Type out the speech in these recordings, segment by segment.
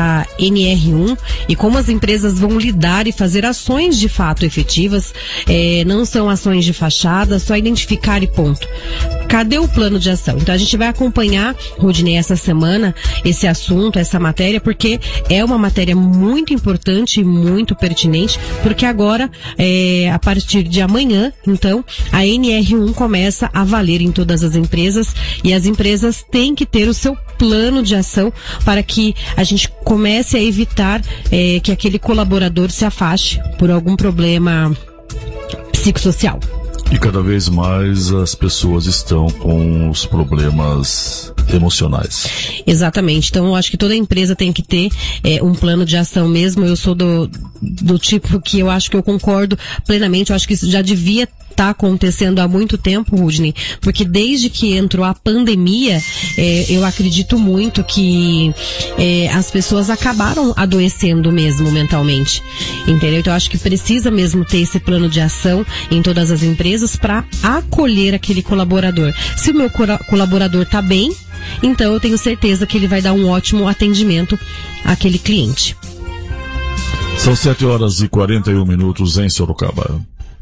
da NR1 e como as empresas vão lidar e fazer ações de fato efetivas. Não são ações de fachada, só identificar e ponto. Cadê o plano de ação? Então a gente vai acompanhar, Rudney, essa semana, esse assunto, essa matéria, porque é uma matéria muito importante e muito pertinente, porque agora, a partir de amanhã, então, a NR1 começa a valer em todas as empresas e as empresas têm que ter o seu plano de ação para que a gente comece a evitar que aquele colaborador se afaste por algum problema psicossocial. E cada vez mais as pessoas estão com os problemas emocionais. Exatamente. Então eu acho que toda empresa tem que ter um plano de ação mesmo. Eu sou do tipo que eu acho que eu concordo plenamente. Eu acho que isso já devia estar acontecendo há muito tempo, Rudney, porque desde que entrou a pandemia, eu acredito muito que as pessoas acabaram adoecendo mesmo mentalmente, entendeu? Então eu acho que precisa mesmo ter esse plano de ação em todas as empresas para acolher aquele colaborador. Se o meu colaborador está bem, então eu tenho certeza que ele vai dar um ótimo atendimento àquele cliente. São 7h41 em Sorocaba.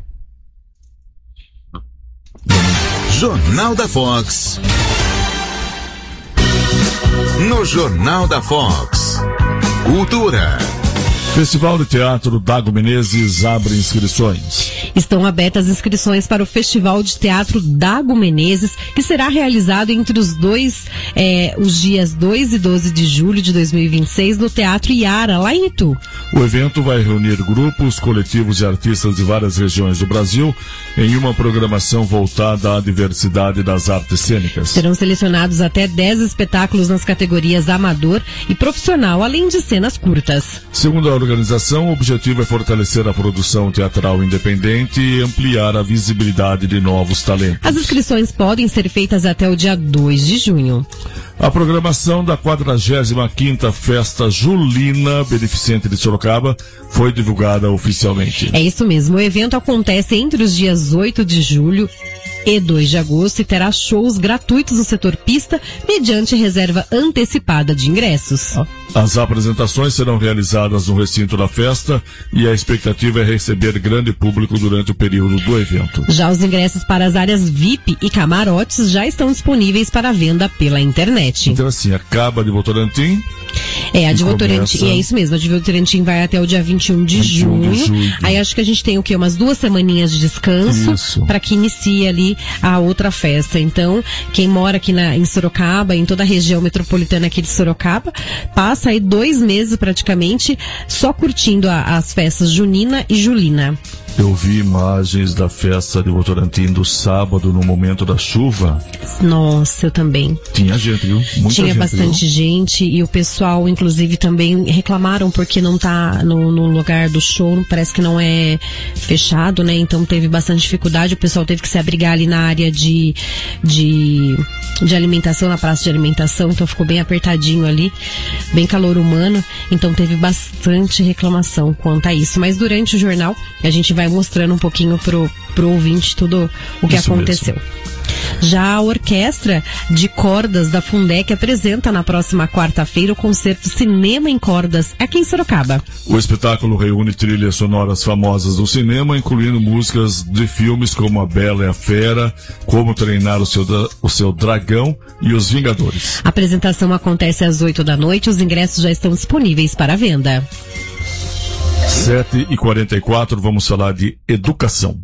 Jornal da Fox. No Jornal da Fox. Cultura. Festival de Teatro Dago Menezes abre inscrições. Estão abertas inscrições para o Festival de Teatro Dago Menezes, que será realizado entre os dias 2 e 12 de julho de 2026 no Teatro Iara, lá em Itu. O evento vai reunir grupos, coletivos e artistas de várias regiões do Brasil em uma programação voltada à diversidade das artes cênicas. Serão selecionados até 10 espetáculos nas categorias amador e profissional, além de cenas curtas. Segundo a organização, o objetivo é fortalecer a produção teatral independente e ampliar a visibilidade de novos talentos. As inscrições podem ser feitas até o dia 2 de junho. A programação da 45ª Festa Julina Beneficente de Sorocaba foi divulgada oficialmente. É isso mesmo, o evento acontece entre os dias 8 de julho e 2 de agosto e terá shows gratuitos no setor pista mediante reserva antecipada de ingressos. As apresentações serão realizadas no recinto da festa e a expectativa é receber grande público durante o período do evento. Já os ingressos para as áreas VIP e camarotes já estão disponíveis para venda pela internet. Então assim, acaba de Votorantim. A de Votorantim, é isso mesmo, a de Votorantim vai até o dia 21 de junho. Aí acho que a gente tem o quê? Umas 2 semaninhas de descanso para que inicie ali a outra festa. Então, quem mora aqui em Sorocaba, em toda a região metropolitana aqui de Sorocaba, passa aí 2 meses praticamente só curtindo as festas junina e julina. Eu vi imagens da festa de Votorantim do sábado, no momento da chuva. Nossa, eu também. Tinha gente, viu? Tinha bastante gente e o pessoal, inclusive, também reclamaram porque não tá no lugar do show, parece que não é fechado, né? Então teve bastante dificuldade, o pessoal teve que se abrigar ali na área de alimentação, na praça de alimentação, então ficou bem apertadinho ali, bem calor humano, então teve bastante reclamação quanto a isso. Mas durante o jornal, a gente vai mostrando um pouquinho pro ouvinte tudo o que aconteceu. Já a Orquestra de Cordas da Fundec apresenta na próxima quarta-feira o concerto Cinema em Cordas, aqui em Sorocaba. O espetáculo reúne trilhas sonoras famosas do cinema, incluindo músicas de filmes como A Bela e a Fera, Como Treinar o Seu Dragão e Os Vingadores. A apresentação acontece às 8 da noite, os ingressos já estão disponíveis para venda. 7h44, vamos falar de educação.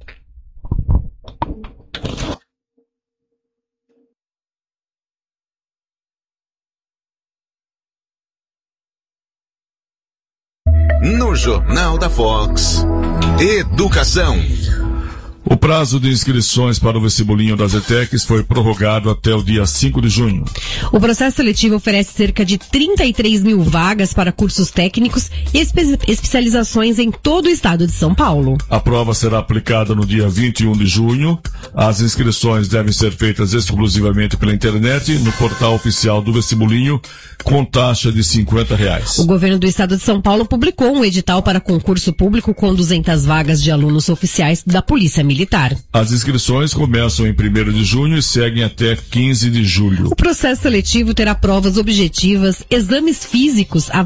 No Jornal da Fox, Educação. O prazo de inscrições para o vestibulinho das ETECs foi prorrogado até o dia 5 de junho. O processo seletivo oferece cerca de 33 mil vagas para cursos técnicos e especializações em todo o estado de São Paulo. A prova será aplicada no dia 21 de junho. As inscrições devem ser feitas exclusivamente pela internet, no portal oficial do vestibulinho, com taxa de R$50. O governo do estado de São Paulo publicou um edital para concurso público com 200 vagas de alunos oficiais da Polícia Militar. As inscrições começam em 1º de junho e seguem até 15 de julho. O processo seletivo terá provas objetivas, exames físicos,